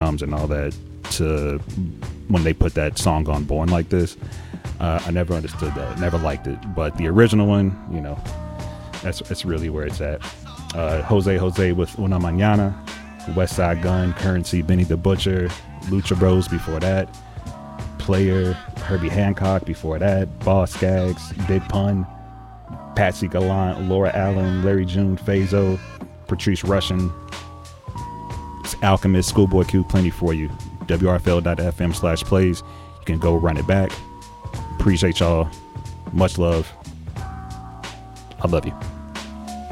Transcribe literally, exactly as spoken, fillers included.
drums and all that to when they put that song on Born Like This. Uh, I never understood that, never liked it. But the original one, you know, that's that's really where it's at. Uh, Jose Jose with Una Mañana, West Side Gun, Currency, Benny the Butcher, Lucha Bros before that, Player, Herbie Hancock before that, Boss Skaggs, Big Pun, Patsy Gallant, Laura Allen, Larry June, Fazo, Patrice Rushen, Alchemist, Schoolboy Q, plenty for you. W R F L dot F M slash plays. You can go run it back. Appreciate y'all. Much love. I love you.